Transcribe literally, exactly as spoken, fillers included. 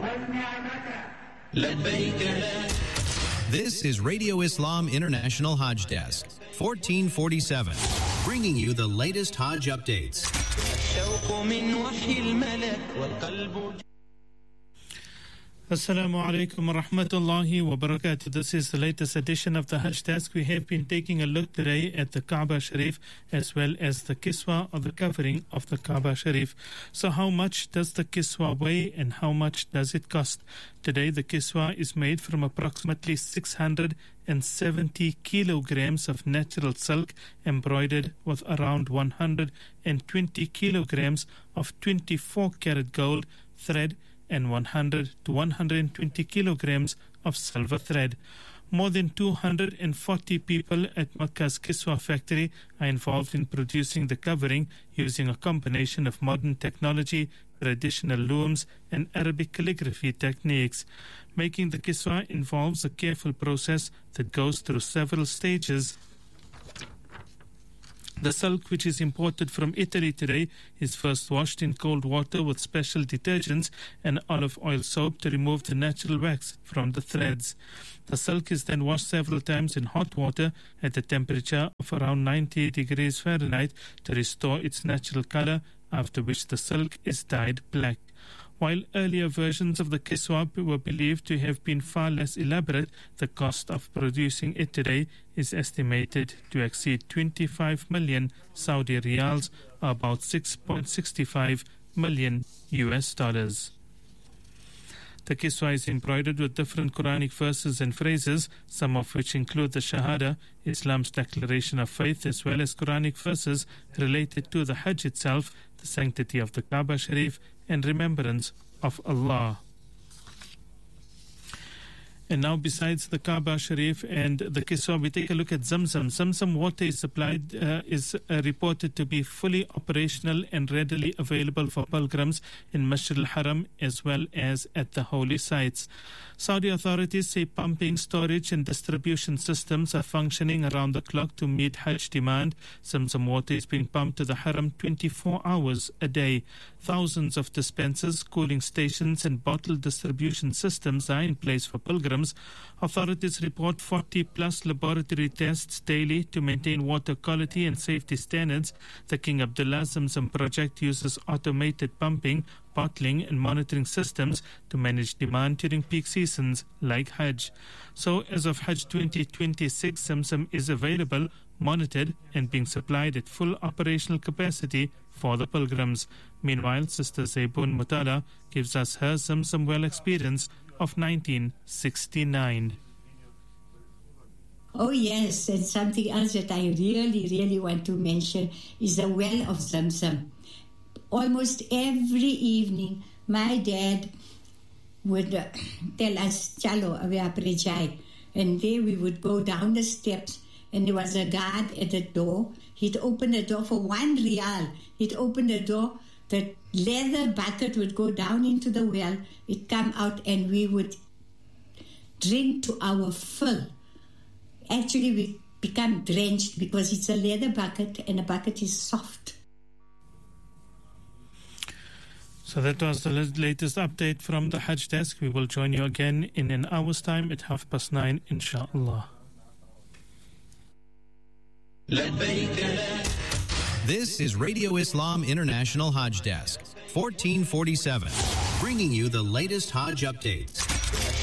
This is Radio Islam International Hajj Desk, fourteen forty-seven, bringing you the latest Hajj updates. Assalamu alaikum wa rahmatullahi wa barakatuh. This is the latest edition of the Hajj Desk. We have been taking a look today at the Kaaba Sharif as well as the kiswa or the covering of the Kaaba Sharif. So how much does the kiswa weigh and how much does it cost? Today the kiswa is made from approximately six hundred seventy kilograms of natural silk embroidered with around one hundred twenty kilograms of twenty-four karat gold thread and one hundred to one hundred twenty kilograms of silver thread. More than two hundred forty people at Makkah's Kiswa factory are involved in producing the covering using a combination of modern technology, traditional looms, and Arabic calligraphy techniques. Making the Kiswa involves a careful process that goes through several stages. The silk, which is imported from Italy today, is first washed in cold water with special detergents and olive oil soap to remove the natural wax from the threads. The silk is then washed several times in hot water at a temperature of around ninety degrees Fahrenheit to restore its natural color, after which the silk is dyed black. While earlier versions of the kiswa were believed to have been far less elaborate, the cost of producing it today is estimated to exceed twenty-five million Saudi riyals, or about six point six five million U S dollars. The kiswa is embroidered with different Quranic verses and phrases, some of which include the Shahada, Islam's declaration of faith, as well as Quranic verses related to the Hajj itself, the sanctity of the Kaaba Sharif, and remembrance of Allah. And now, besides the Kaaba Sharif and the kiswa, we take a look at Zamzam. Zamzam water is supplied, uh, is uh, reported to be fully operational and readily available for pilgrims in Masjid al-Haram as well as at the holy sites. Saudi authorities say pumping, storage and distribution systems are functioning around the clock to meet Hajj demand. Zamzam water is being pumped to the Haram twenty-four hours a day. Thousands of dispensers, cooling stations and bottle distribution systems are in place for pilgrims. Authorities report forty plus laboratory tests daily to maintain water quality and safety standards. The King Abdullah Zamzam project uses automated pumping, bottling and monitoring systems to manage demand during peak seasons like Hajj. So as of Hajj twenty twenty-six, Zamzam is available, monitored and being supplied at full operational capacity for the pilgrims. Meanwhile, Sister Zaybun Mutala gives us her Zamzam well experience of nineteen sixty-nine. Oh yes, and something else that I really, really want to mention is the well of Zamzam. Almost every evening, my dad would uh, tell us, "Chalo, abe apre jai," and there we would go down the steps, and there was a guard at the door. He'd open the door for one rial. He'd open the door. The leather bucket would go down into the well. It'd come out, and we would drink to our fill. Actually, we become drenched because it's a leather bucket, and the bucket is soft. So that was the latest update from the Hajj Desk. We will join you again in an hour's time at half past nine, inshallah. This is Radio Islam International Hajj Desk, fourteen forty-seven, bringing you the latest Hajj updates.